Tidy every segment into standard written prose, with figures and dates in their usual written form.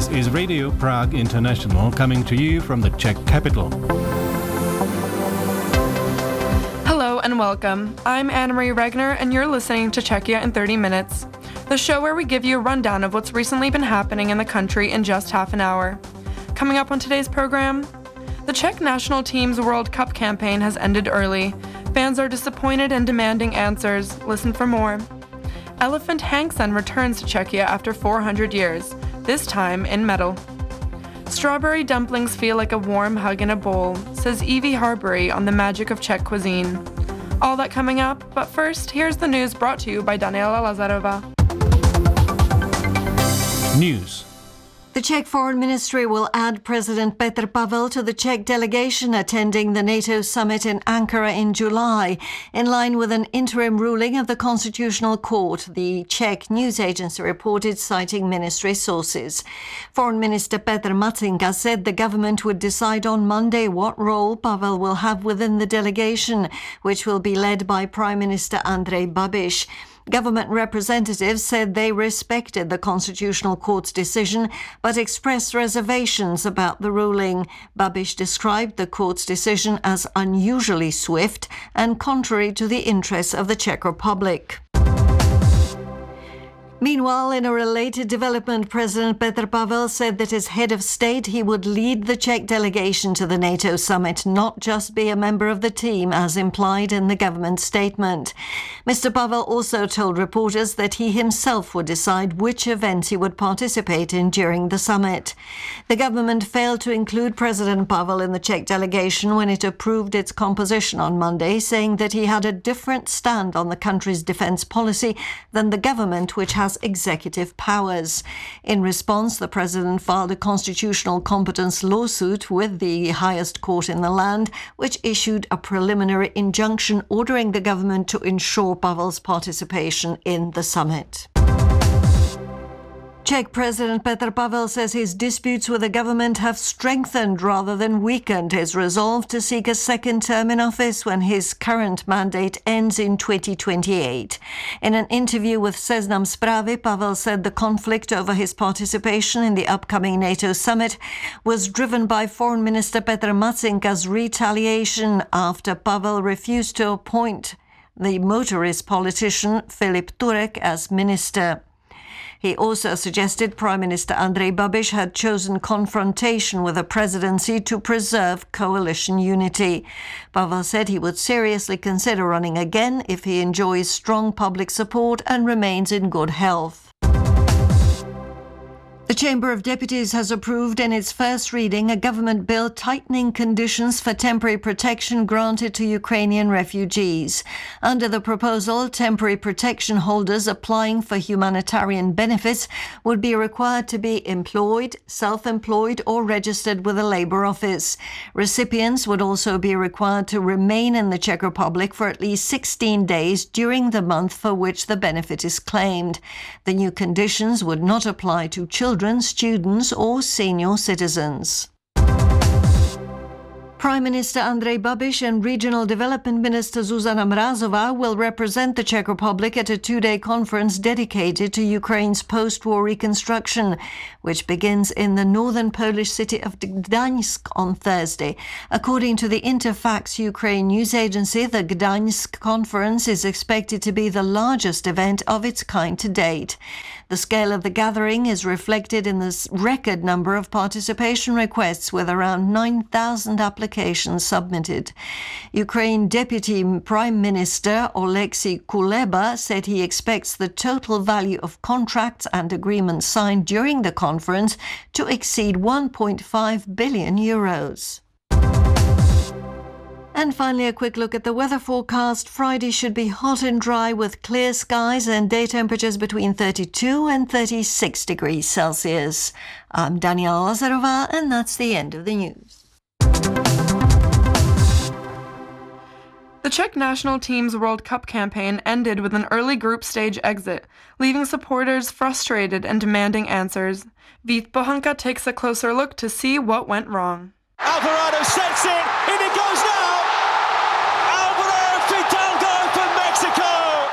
This is Radio Prague International coming to you from the Czech capital. Hello and welcome. I'm Anna-Marie Regner and you're listening to Czechia in 30 Minutes, the show where we give you a rundown of what's recently been happening in the country in just half an hour. Coming up on today's program, the Czech national team's World Cup campaign has ended early. Fans are disappointed and demanding answers. Listen for more. Elephant Hanksen returns to Czechia after 400 years, this time in metal. Strawberry dumplings feel like a warm hug in a bowl, says Evie Harbury on the magic of Czech cuisine. All that coming up, but first, here's the news brought to you by Daniela Lazarova. News. The Czech Foreign Ministry will add President Petr Pavel to the Czech delegation attending the NATO summit in Ankara in July, in line with an interim ruling of the Constitutional Court, the Czech news agency reported, citing ministry sources. Foreign Minister Petr Matsinka said the government would decide on Monday what role Pavel will have within the delegation, which will be led by Prime Minister Andrej Babiš. Government representatives said they respected the Constitutional Court's decision, but expressed reservations about the ruling. Babiš described the court's decision as unusually swift and contrary to the interests of the Czech Republic. Meanwhile, in a related development, President Petr Pavel said that as head of state, he would lead the Czech delegation to the NATO summit, not just be a member of the team, as implied in the government statement. Mr. Pavel also told reporters that he himself would decide which events he would participate in during the summit. The government failed to include President Pavel in the Czech delegation when it approved its composition on Monday, saying that he had a different stand on the country's defense policy than the government, which has executive powers. In response, the president filed a constitutional competence lawsuit with the highest court in the land, which issued a preliminary injunction ordering the government to ensure Pavel's participation in the summit. Czech President Petr Pavel says his disputes with the government have strengthened rather than weakened his resolve to seek a second term in office when his current mandate ends in 2028. In an interview with Seznam Zprávy, Pavel said the conflict over his participation in the upcoming NATO summit was driven by Foreign Minister Petr Matsinka's retaliation after Pavel refused to appoint the motorist politician Filip Turek as minister. He also suggested Prime Minister Andrej Babiš had chosen confrontation with the presidency to preserve coalition unity. Pavel said he would seriously consider running again if he enjoys strong public support and remains in good health. The Chamber of Deputies has approved in its first reading a government bill tightening conditions for temporary protection granted to Ukrainian refugees. Under the proposal, temporary protection holders applying for humanitarian benefits would be required to be employed, self-employed or registered with a labour office. Recipients would also be required to remain in the Czech Republic for at least 16 days during the month for which the benefit is claimed. The new conditions would not apply to children, students or senior citizens. Prime Minister Andrej Babiš and Regional Development Minister Zuzana Mrazová will represent the Czech Republic at a two-day conference dedicated to Ukraine's post-war reconstruction, which begins in the northern Polish city of Gdańsk on Thursday. According to the Interfax Ukraine news agency, the Gdańsk conference is expected to be the largest event of its kind to date. The scale of the gathering is reflected in the record number of participation requests, with around 9,000 applications submitted. Ukraine Deputy Prime Minister Oleksiy Kuleba said he expects the total value of contracts and agreements signed during the conference to exceed 1.5 billion euros. And finally, a quick look at the weather forecast. Friday should be hot and dry with clear skies and day temperatures between 32 and 36 degrees Celsius. I'm Daniela Lazarova, and that's the end of the news. The Czech national team's World Cup campaign ended with an early group stage exit, leaving supporters frustrated and demanding answers. Vít Bohanka takes a closer look to see what went wrong. Alvarado sets it, in it goes now! Alvaro Fidalgo for Mexico!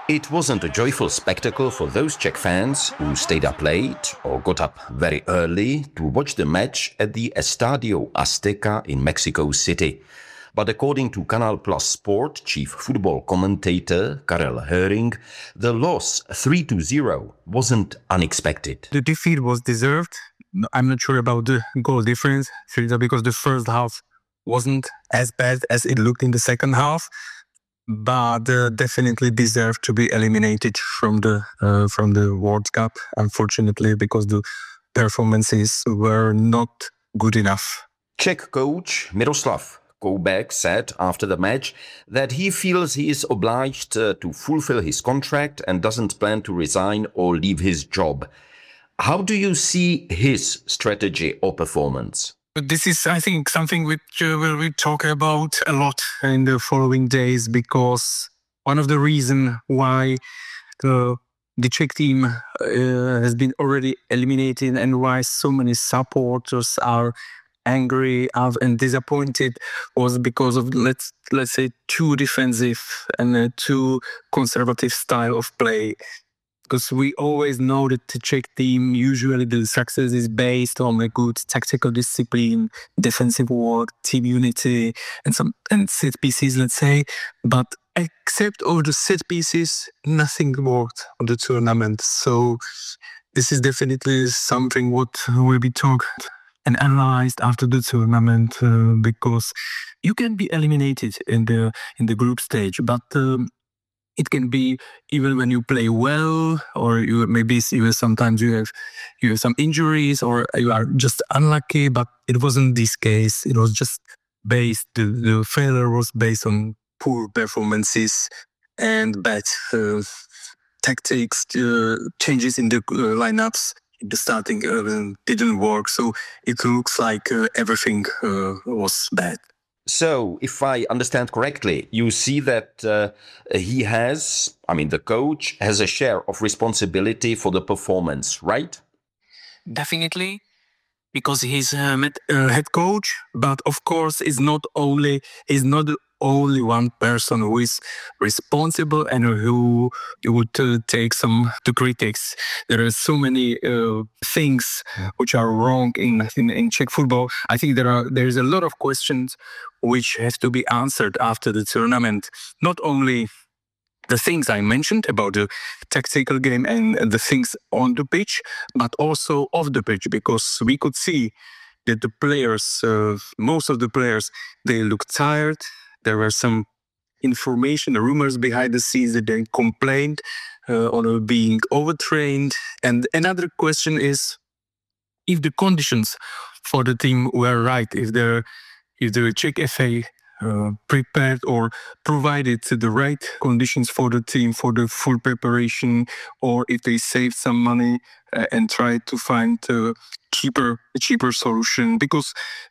It wasn't a joyful spectacle for those Czech fans who stayed up late or got up very early to watch the match at the Estadio Azteca in Mexico City. But according to Canal Plus Sport chief football commentator Karel Höring, the loss 3-0 wasn't unexpected. The defeat was deserved. I'm not sure about the goal difference, because the first half wasn't as bad as it looked in the second half, but definitely deserved to be eliminated from the World Cup, unfortunately, because the performances were not good enough. Czech coach Miroslav Koubek said after the match that he feels he is obliged to fulfill his contract and doesn't plan to resign or leave his job. How do you see his strategy or performance? This is, I think, something which we'll talk about a lot in the following days, because one of the reasons why the Czech team has been already eliminated and why so many supporters are angry and disappointed was because of, let's say, too defensive and too conservative style of play. Because we always know that the Czech team, usually the success is based on a good tactical discipline, defensive work, team unity, and set pieces, let's say. But except all the set pieces, nothing worked on the tournament. So this is definitely something what will be talked and analyzed after the tournament, because you can be eliminated in the group stage, but it can be even when you play well, or sometimes you have some injuries, or you are just unlucky. But it wasn't this case. It was just the failure was based on poor performances and bad tactics, changes in the lineups. The starting didn't work, so it looks like everything was bad. So, if I understand correctly, you see that the coach has a share of responsibility for the performance, right? Definitely, because he's head coach, but of course, he's not the only one person who is responsible and who would take some to critics. There are so many things which are wrong in Czech football. I think there is a lot of questions which have to be answered after the tournament. Not only the things I mentioned about the tactical game and the things on the pitch, but also off the pitch, because we could see that the players, most of the players, they looked tired. There were some information, rumors behind the scenes that they complained on being overtrained. And another question is if the conditions for the team were right, if the Czech FA prepared or provided the right conditions for the team for the full preparation, or if they saved some money and tried to find a cheaper solution, because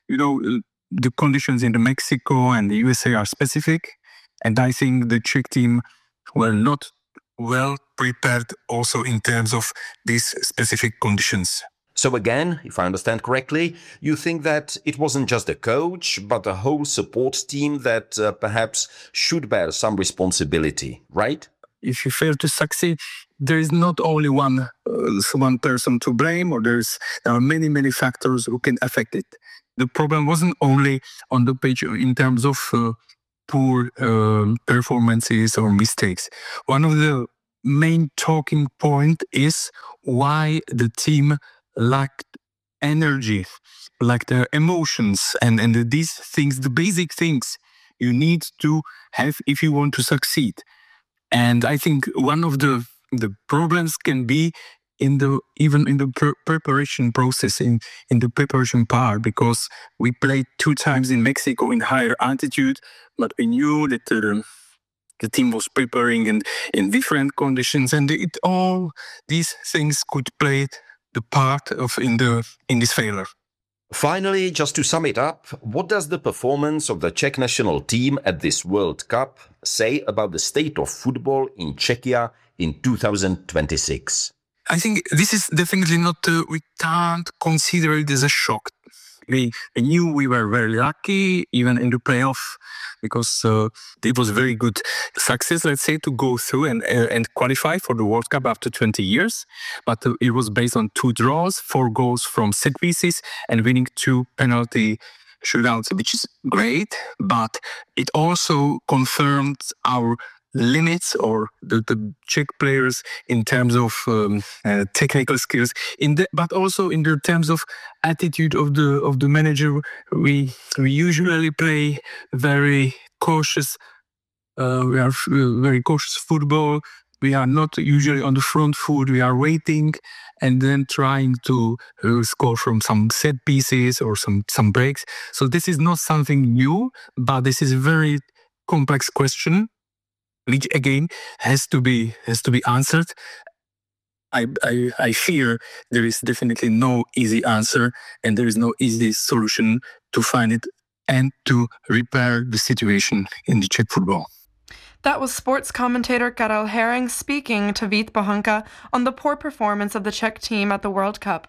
the conditions in Mexico and the USA are specific, and I think the Czech team were not well prepared also in terms of these specific conditions. So again, if I understand correctly, you think that it wasn't just the coach, but the whole support team that perhaps should bear some responsibility, right? If you fail to succeed, there is not only one person to blame, or there are many factors who can affect it. The problem wasn't only on the pitch in terms of poor performances or mistakes. One of the main talking point is why the team lacked energy, lacked their emotions, and these things, the basic things you need to have if you want to succeed. And I think one of the problems can be even in the preparation process, in the preparation part, because we played 2 times in Mexico in higher altitude, but we knew that the team was preparing in different conditions, and all these things could play the part in this failure. Finally, just to sum it up, what does the performance of the Czech national team at this World Cup say about the state of football in Czechia in 2026? I think this is definitely not, we can't consider it as a shock. we knew we were very lucky, even in the playoff, because it was a very good success, let's say, to go through and qualify for the World Cup after 20 years. But it was based on 2 draws, 4 goals from set pieces, and winning 2 penalty shootouts, which is great. But it also confirmed our limits, or the Czech players in terms of technical skills, but also in the terms of attitude of the manager. We usually play very cautious. We are very cautious football. We are not usually on the front foot. We are waiting and then trying to score from some set pieces or some breaks. So this is not something new, but this is a very complex question, which again has to be answered. I fear there is definitely no easy answer, and there is no easy solution to find it and to repair the situation in the Czech football. That was sports commentator Karel Herring speaking to Vít Bohunka on the poor performance of the Czech team at the World Cup.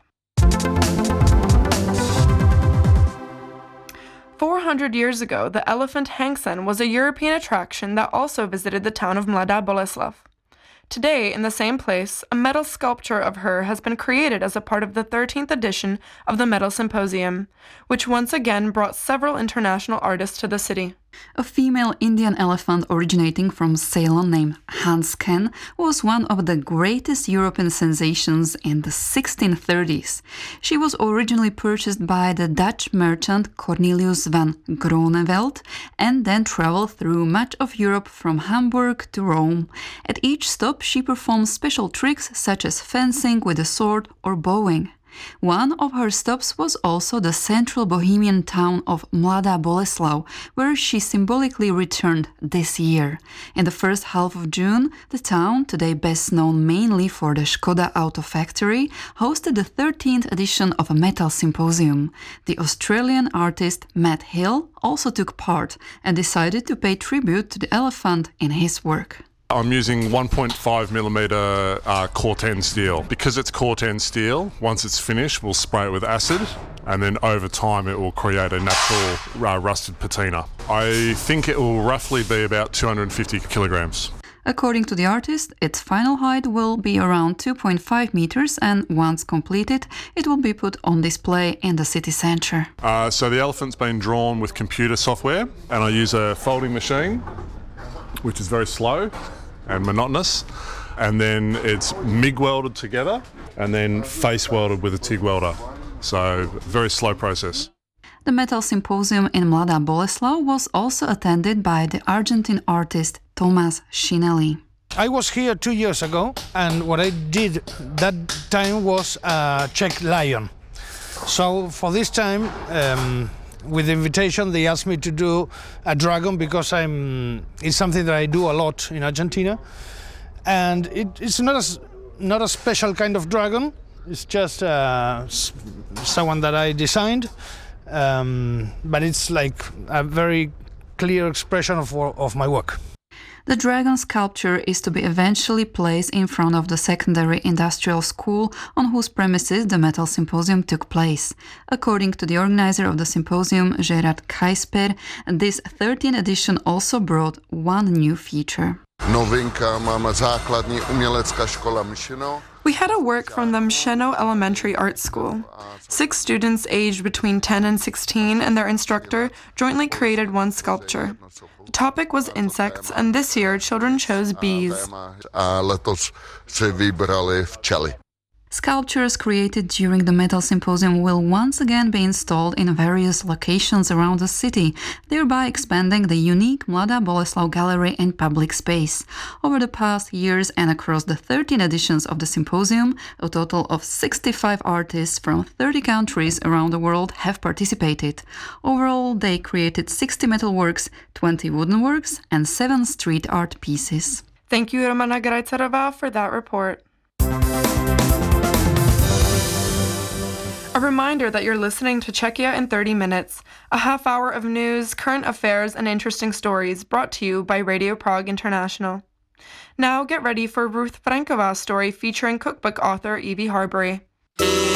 400 years ago, the elephant Hangsen was a European attraction that also visited the town of Mladá Boleslav. Today, in the same place, a metal sculpture of her has been created as a part of the 13th edition of the Metal Symposium, which once again brought several international artists to the city. A female Indian elephant originating from Ceylon named Hansken was one of the greatest European sensations in the 1630s. She was originally purchased by the Dutch merchant Cornelius van Groeneveld and then traveled through much of Europe from Hamburg to Rome. At each stop, she performed special tricks such as fencing with a sword or bowing. One of her stops was also the central Bohemian town of Mladá Boleslav, where she symbolically returned this year. In the first half of June, the town, today best known mainly for the Škoda Auto factory, hosted the 13th edition of a metal symposium. The Australian artist Matt Hill also took part and decided to pay tribute to the elephant in his work. I'm using 1.5mm Corten steel. Because it's Corten steel, once it's finished, we'll spray it with acid, and then over time it will create a natural rusted patina. I think it will roughly be about 250 kilograms. According to the artist, its final height will be around 2.5 meters, and once completed, it will be put on display in the city centre. So the elephant's been drawn with computer software, and I use a folding machine, which is very slow and monotonous, and then it's MIG welded together and then face welded with a TIG welder. So very slow process. The Metal Symposium in Mladá Boleslav was also attended by the Argentine artist Tomás Chinelli. I was here 2 years ago, and what I did that time was a Czech lion. So for this time, with the invitation, they asked me to do a dragon because it's something that I do a lot in Argentina, and it's not a special kind of dragon. It's just someone that I designed, but it's like a very clear expression of my work. The dragon sculpture is to be eventually placed in front of the secondary industrial school on whose premises the Metal Symposium took place. According to the organizer of the symposium, Gerard Kajsper, this 13th edition also brought one new feature. Novinka, máme základní umělecká škola Mšino. We had a work from the Mšeno Elementary Art School. 6 students aged between 10 and 16 and their instructor jointly created one sculpture. The topic was insects, and this year children chose bees. A letos si vybrali včely. Sculptures created during the Metal Symposium will once again be installed in various locations around the city, thereby expanding the unique Mladá Boleslav Gallery in public space. Over the past years and across the 13 editions of the symposium, a total of 65 artists from 30 countries around the world have participated. Overall, they created 60 metal works, 20 wooden works, and 7 street art pieces. Thank you, Romana Grajcerová, for that report. A reminder that you're listening to Czechia in 30 minutes, a half hour of news, current affairs, and interesting stories brought to you by Radio Prague International. Now get ready for Ruth Frankova's story featuring cookbook author Evie Harbury.